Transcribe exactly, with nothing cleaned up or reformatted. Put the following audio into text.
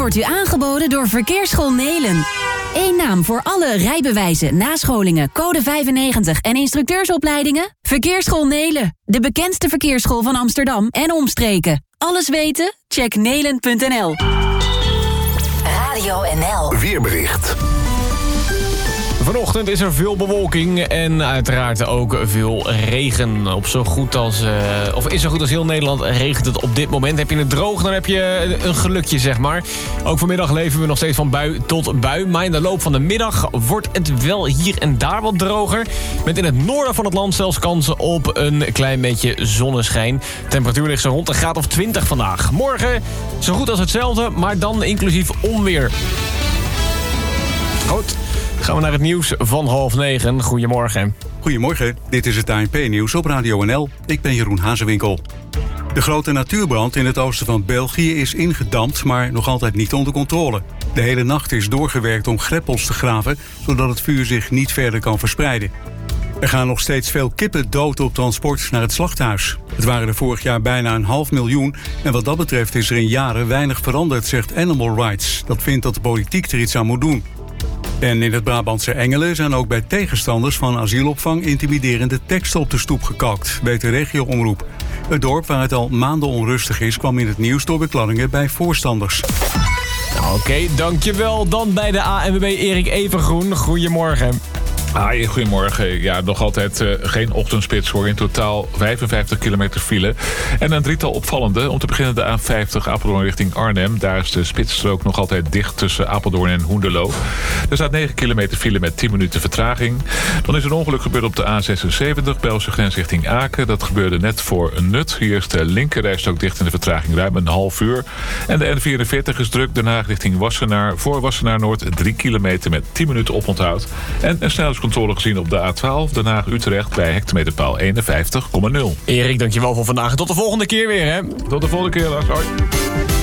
wordt u aangeboden door Verkeersschool Nelen. Eén naam voor alle rijbewijzen, nascholingen, code vijfennegentig en instructeursopleidingen? Verkeersschool Nelen, de bekendste verkeersschool van Amsterdam en omstreken. Alles weten? Check nelen punt n l. Radio N L. Weerbericht. Vanochtend is er veel bewolking en uiteraard ook veel regen. Op zo goed als, uh, of is zo goed als heel Nederland regent het op dit moment. Heb je het droog, dan heb je een gelukje, zeg maar. Ook vanmiddag leven we nog steeds van bui tot bui. Maar in de loop van de middag wordt het wel hier en daar wat droger. Met in het noorden van het land zelfs kansen op een klein beetje zonneschijn. De temperatuur ligt zo rond een graad of twintig vandaag. Morgen zo goed als hetzelfde, maar dan inclusief onweer. Goed. Gaan we naar het nieuws van half negen. Goedemorgen. Goedemorgen, dit is het A N P-nieuws op Radio N L. Ik ben Jeroen Hazewinkel. De grote natuurbrand in het oosten van België is ingedampt, maar nog altijd niet onder controle. De hele nacht is doorgewerkt om greppels te graven, zodat het vuur zich niet verder kan verspreiden. Er gaan nog steeds veel kippen dood op transport naar het slachthuis. Het waren er vorig jaar bijna een half miljoen en wat dat betreft is er in jaren weinig veranderd, zegt Animal Rights. Dat vindt dat de politiek er iets aan moet doen. En in het Brabantse Engelen zijn ook bij tegenstanders van asielopvang intimiderende teksten op de stoep gekalkt, weet de regio-omroep. Het dorp, waar het al maanden onrustig is, kwam in het nieuws door bekladdingen bij voorstanders. Oké, okay, dankjewel. Dan bij de A N W B Erik Evengroen. Goedemorgen. Hi, goedemorgen. Ja, nog altijd uh, geen ochtendspits hoor. In totaal vijfenvijftig kilometer file. En een drietal opvallende. Om te beginnen de A vijftig Apeldoorn richting Arnhem. Daar is de spitsstrook nog altijd dicht tussen Apeldoorn en Hoenderloo. Er staat negen kilometer file met tien minuten vertraging. Dan is een ongeluk gebeurd op de A zesenzeventig Belgische grens richting Aken. Dat gebeurde net voor een nut. Hier is de linkerrijstrook dicht in de vertraging ruim een half uur. En de N vierenveertig is druk. Den Haag richting Wassenaar. Voor Wassenaar Noord drie kilometer met tien minuten oponthoud. En een snelheidscontrole gezien op de A twaalf, Den Haag-Utrecht bij hectometerpaal eenenvijftig komma nul. Erik, dankjewel voor vandaag en tot de volgende keer weer, hè? Tot de volgende keer, Lars. Hoi.